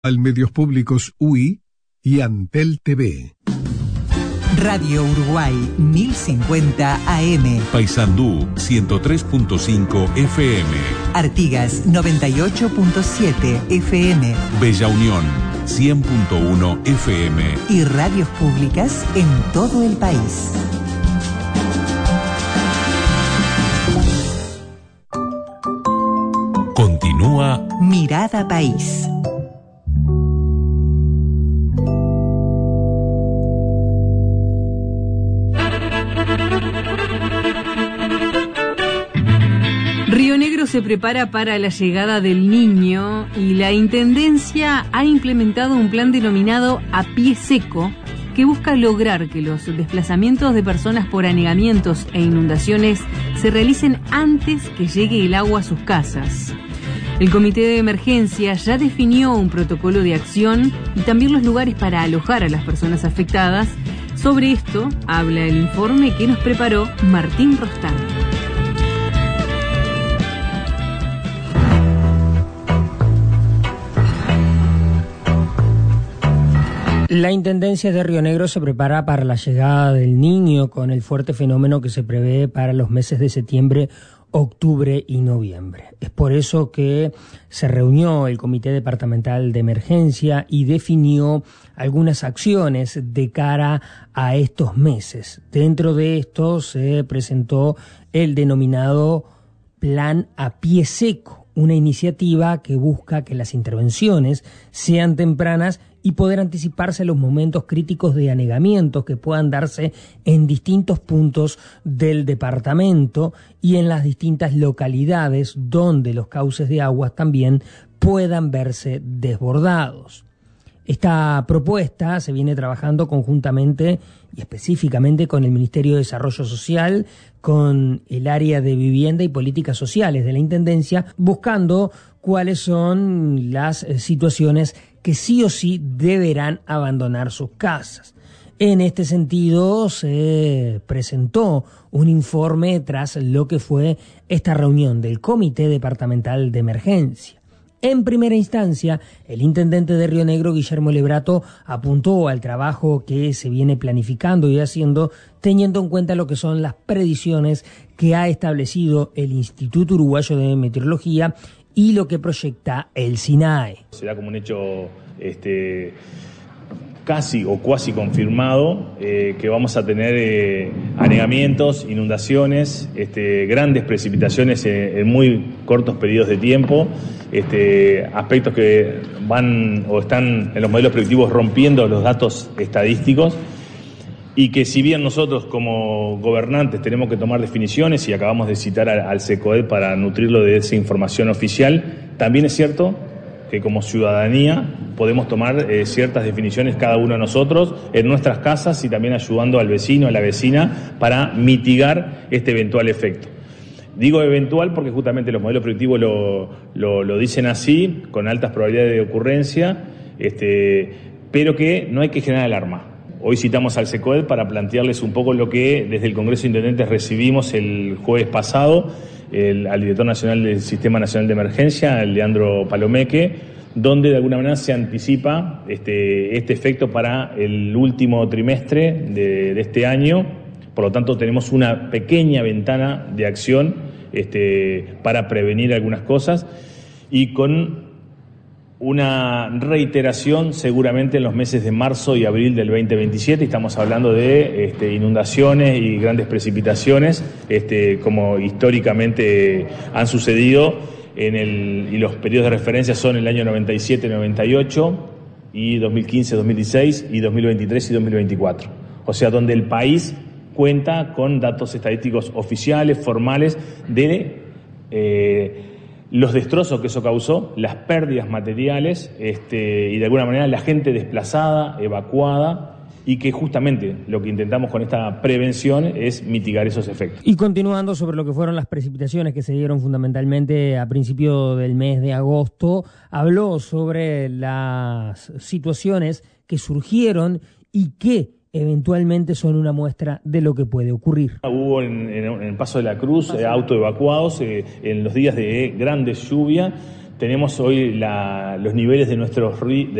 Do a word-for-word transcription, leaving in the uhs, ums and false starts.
Al Medios Públicos U I y Antel T V. Radio Uruguay mil cincuenta A M. Paysandú ciento tres punto cinco F M. Artigas noventa y ocho punto siete F M. Bella Unión cien punto uno F M. Y radios públicas en todo el país. Continúa Mirada País. Río Negro se prepara para la llegada del Niño y la Intendencia ha implementado un plan denominado A Pie Seco que busca lograr que los desplazamientos de personas por anegamientos e inundaciones se realicen antes que llegue el agua a sus casas. El Comité de Emergencia ya definió un protocolo de acción y también los lugares para alojar a las personas afectadas. Sobre esto habla el informe que nos preparó Martín Rostán. La Intendencia de Río Negro se prepara para la llegada del Niño con el fuerte fenómeno que se prevé para los meses de septiembre, octubre y noviembre. Es por eso que se reunió el Comité Departamental de Emergencia y definió algunas acciones de cara a estos meses. Dentro de esto se presentó el denominado Plan A Pie Seco, una iniciativa que busca que las intervenciones sean tempranas y poder anticiparse a los momentos críticos de anegamientos que puedan darse en distintos puntos del departamento y en las distintas localidades donde los cauces de aguas también puedan verse desbordados. Esta propuesta se viene trabajando conjuntamente y específicamente con el Ministerio de Desarrollo Social, con el área de vivienda y políticas sociales de la Intendencia, buscando cuáles son las situaciones que sí o sí deberán abandonar sus casas. En este sentido, se presentó un informe tras lo que fue esta reunión del Comité Departamental de Emergencia. En primera instancia, el intendente de Río Negro, Guillermo Lebrato, apuntó al trabajo que se viene planificando y haciendo, teniendo en cuenta lo que son las predicciones que ha establecido el Instituto Uruguayo de Meteorología y lo que proyecta el SINAE. Será como un hecho este, casi o cuasi confirmado eh, que vamos a tener eh, anegamientos, inundaciones, este, grandes precipitaciones en, en muy cortos periodos de tiempo, este, aspectos que van o están en los modelos predictivos rompiendo los datos estadísticos. Y que si bien nosotros como gobernantes tenemos que tomar definiciones y acabamos de citar al, al SECOED para nutrirlo de esa información oficial, también es cierto que como ciudadanía podemos tomar eh, ciertas definiciones cada uno de nosotros en nuestras casas y también ayudando al vecino, a la vecina para mitigar este eventual efecto. Digo eventual porque justamente los modelos predictivos lo, lo, lo dicen así, con altas probabilidades de ocurrencia, este, pero que no hay que generar alarma. Hoy citamos al SECOED para plantearles un poco lo que desde el Congreso de Intendentes recibimos el jueves pasado el, al director nacional del Sistema Nacional de Emergencia, el Leandro Palomeque, donde de alguna manera se anticipa este, este efecto para el último trimestre de, de este año. Por lo tanto, tenemos una pequeña ventana de acción este, para prevenir algunas cosas y con una reiteración seguramente en los meses de marzo y abril del veinte veintisiete. Estamos hablando de este, inundaciones y grandes precipitaciones, este, como históricamente han sucedido, en el, y los periodos de referencia son el año noventa y siete noventa y ocho, y dos mil quince dos mil dieciséis, y dos mil veintitrés y dos mil veinticuatro. O sea, donde el país cuenta con datos estadísticos oficiales, formales, de Eh, los destrozos que eso causó, las pérdidas materiales este, y de alguna manera la gente desplazada, evacuada, y que justamente lo que intentamos con esta prevención es mitigar esos efectos. Y continuando sobre lo que fueron las precipitaciones que se dieron fundamentalmente a principio del mes de agosto, habló sobre las situaciones que surgieron y que eventualmente son una muestra de lo que puede ocurrir. Hubo en, en, en el Paso de la Cruz eh, autoevacuados eh, en los días de grandes lluvias. Tenemos hoy la, los niveles de nuestros ríos.